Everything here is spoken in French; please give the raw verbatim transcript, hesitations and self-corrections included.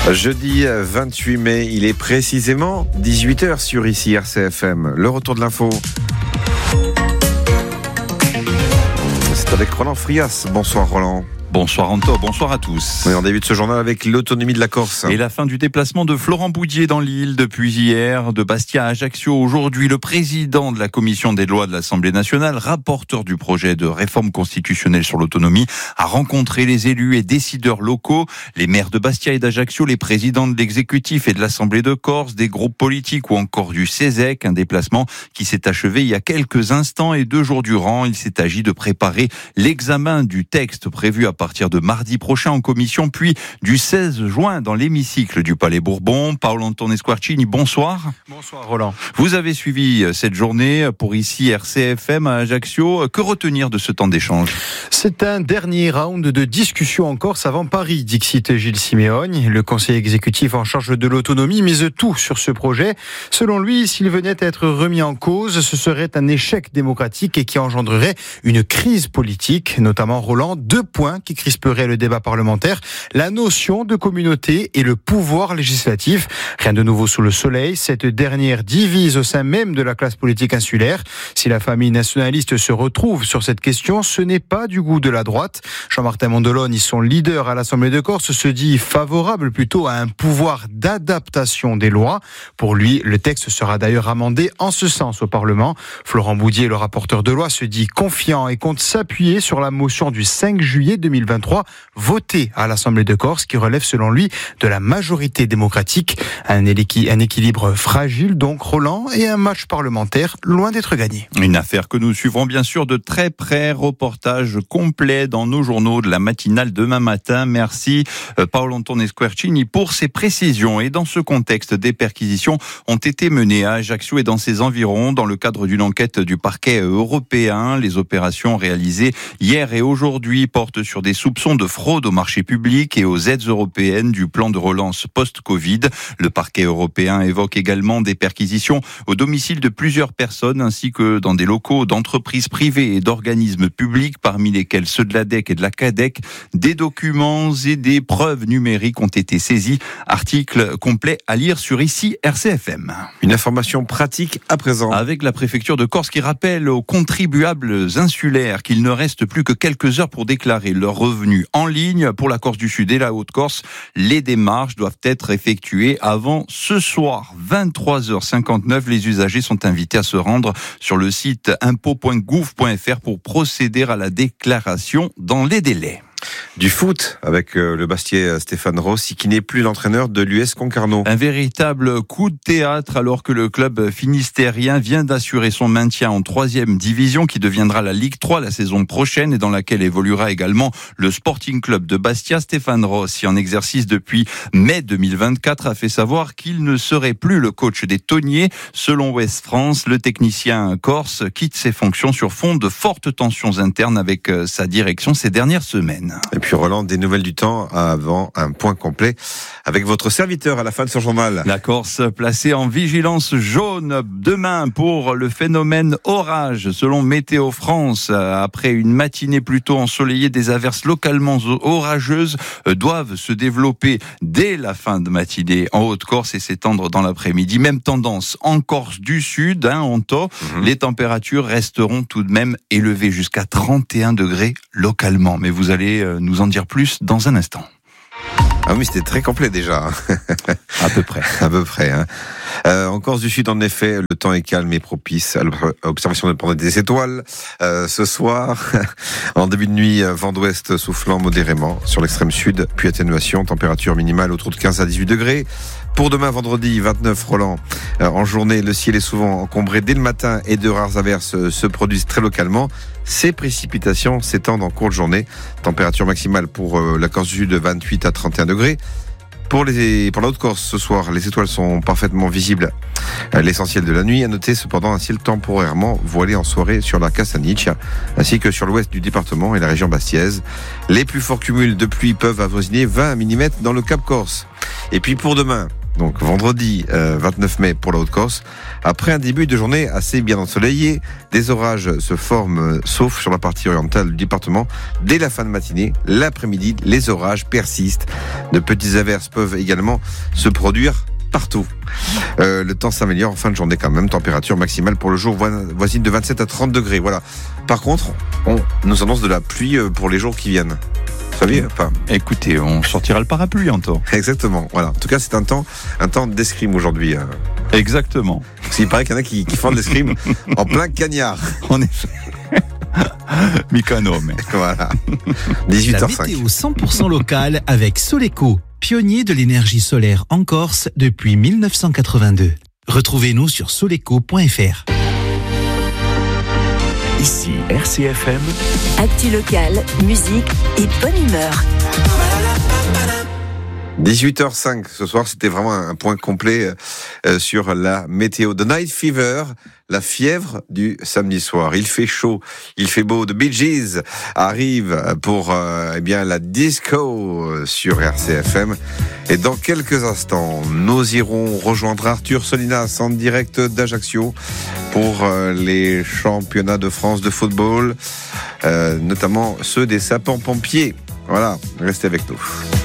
Jeudi vingt-huit mai, il est précisément dix-huit heures sur ici R C F M. Le retour de l'info. C'est avec Roland Frias. Bonsoir Roland. Bonsoir Anto, bonsoir à tous. Oui, on débute ce journal avec l'autonomie de la Corse. Et la fin du déplacement de Florent Boudier dans l'île depuis hier, de Bastia à Ajaccio. Aujourd'hui, le président de la commission des lois de l'Assemblée nationale, rapporteur du projet de réforme constitutionnelle sur l'autonomie, a rencontré les élus et décideurs locaux, les maires de Bastia et d'Ajaccio, les présidents de l'exécutif et de l'Assemblée de Corse, des groupes politiques ou encore du CESEC. Un déplacement qui s'est achevé il y a quelques instants et deux jours durant. Il s'est agi de préparer l'examen du texte prévu à à partir de mardi prochain en commission, puis du seize juin dans l'hémicycle du Palais Bourbon. Paolo Antonio Squarcini, bonsoir. Bonsoir Roland. Vous avez suivi cette journée pour ici R C F M à Ajaccio. Que retenir de ce temps d'échange ? C'est un dernier round de discussion en Corse avant Paris, dixit Gilles Simeoni. Le conseiller exécutif en charge de l'autonomie mise tout sur ce projet. Selon lui, s'il venait à être remis en cause, ce serait un échec démocratique et qui engendrerait une crise politique, notamment Roland. Deux points qui crisperait le débat parlementaire, la notion de communauté et le pouvoir législatif. Rien de nouveau sous le soleil, cette dernière divise au sein même de la classe politique insulaire. Si la famille nationaliste se retrouve sur cette question, ce n'est pas du goût de la droite. Jean-Martin Mondoloni, son leader à l'Assemblée de Corse, se dit favorable plutôt à un pouvoir d'adaptation des lois. Pour lui, le texte sera d'ailleurs amendé en ce sens au Parlement. Florent Boudier, le rapporteur de loi, se dit confiant et compte s'appuyer sur la motion du cinq juillet deux mille vingt-trois, votée à l'Assemblée de Corse, qui relève selon lui de la majorité démocratique. Un, équi- un équilibre fragile donc, Roland, et un match parlementaire loin d'être gagné. Une affaire que nous suivrons bien sûr de très près. Reportage complet dans nos journaux de la matinale demain matin. Merci euh, Paolo Antonio Squarcini pour ces précisions. Et dans ce contexte, des perquisitions ont été menées à Ajaccio et dans ses environs dans le cadre d'une enquête du parquet européen. Les opérations réalisées hier et aujourd'hui portent sur des soupçons de fraude au marché public et aux aides européennes du plan de relance post-Covid. Le parquet européen évoque également des perquisitions au domicile de plusieurs personnes ainsi que dans des locaux d'entreprises privées et d'organismes publics, parmi lesquels ceux de l'A D E C et de la C A D E C. Des documents et des preuves numériques ont été saisis. Article complet à lire sur ici R C F M. Une information pratique à présent. Avec la préfecture de Corse qui rappelle aux contribuables insulaires qu'il ne reste plus que quelques heures pour déclarer leurs revenus en ligne. Pour la Corse du Sud et la Haute-Corse, les démarches doivent être effectuées avant ce soir, vingt-trois heures cinquante-neuf. Les usagers sont invités à se rendre sur le site impôt point gouv point f r pour procéder à la déclaration dans les délais. Du foot avec le Bastiais Stéphane Rossi qui n'est plus l'entraîneur de l'U S Concarneau. Un véritable coup de théâtre alors que le club finistérien vient d'assurer son maintien en troisième division qui deviendra la Ligue trois la saison prochaine et dans laquelle évoluera également le Sporting Club de Bastia. Stéphane Rossi, en exercice depuis mai deux mille vingt-quatre, a fait savoir qu'il ne serait plus le coach des Tonniers. Selon Ouest France, le technicien corse quitte ses fonctions sur fond de fortes tensions internes avec sa direction ces dernières semaines. Et puis Roland, des nouvelles du temps avant un point complet avec votre serviteur à la fin de ce journal. La Corse placée en vigilance jaune demain pour le phénomène orage. Selon Météo France, après une matinée plutôt ensoleillée, des averses localement orageuses doivent se développer dès la fin de matinée en Haute-Corse et s'étendre dans l'après-midi. Même tendance en Corse du Sud, hein, en taux. Mmh. Les températures resteront tout de même élevées jusqu'à trente et un degrés localement. Mais vous allez nous en dire plus dans un instant. Ah oui, c'était très complet déjà. À peu près. À peu près. Hein. Euh, en Corse du Sud, en effet, le temps est calme et propice à l'observation de planète des étoiles. Euh, ce soir, en début de nuit, vent d'ouest soufflant modérément sur l'extrême sud, puis atténuation, température minimale autour de quinze à dix-huit degrés. Pour demain, vendredi vingt-neuf, Roland, euh, en journée, le ciel est souvent encombré dès le matin et de rares averses se produisent très localement. Ces précipitations s'étendent en cours de journée. Température maximale pour euh, la Corse du Sud de vingt-huit à trente et un degrés. Pour, les, pour la Haute-Corse, ce soir, les étoiles sont parfaitement visibles à l'essentiel de la nuit. À noter cependant un ciel temporairement voilé en soirée sur la Cassaniche, ainsi que sur l'ouest du département et la région bastiaise. Les plus forts cumuls de pluie peuvent avoisiner vingt millimètres dans le Cap Corse. Et puis pour demain, donc vendredi euh, vingt-neuf mai pour la Haute-Corse. Après un début de journée assez bien ensoleillé, des orages se forment, euh, sauf sur la partie orientale du département. Dès la fin de matinée, l'après-midi, les orages persistent. De petites averses peuvent également se produire partout. Euh, le temps s'améliore en fin de journée quand même. Température maximale pour le jour voisine de vingt-sept à trente degrés. Voilà. Par contre, on nous annonce de la pluie pour les jours qui viennent. Vous savez, enfin. Écoutez, on sortira le parapluie en temps. Exactement. Voilà. En tout cas, c'est un temps, un temps d'escrime aujourd'hui. Euh. Exactement. Parce qu'il paraît qu'il y en a qui, qui font de l'escrime en plein cagnard. En effet. Mikano, mais. Voilà. dix-huit heures cinq. La météo cent pour cent locale avec Soleco, pionnier de l'énergie solaire en Corse depuis mille neuf cent quatre-vingt-deux. Retrouvez-nous sur soleco point f r. Ici R C F M. Actu locale, musique et bonne humeur. dix-huit heures cinq, ce soir, c'était vraiment un point complet euh, sur la météo. The Night Fever, la fièvre du samedi soir. Il fait chaud, il fait beau. The Bee Gees arrive pour euh, eh bien la disco sur R C F M. Et dans quelques instants, nous irons rejoindre Arthur Solinas en direct d'Ajaccio pour euh, les championnats de France de football, euh, notamment ceux des sapeurs-pompiers. Voilà, restez avec nous.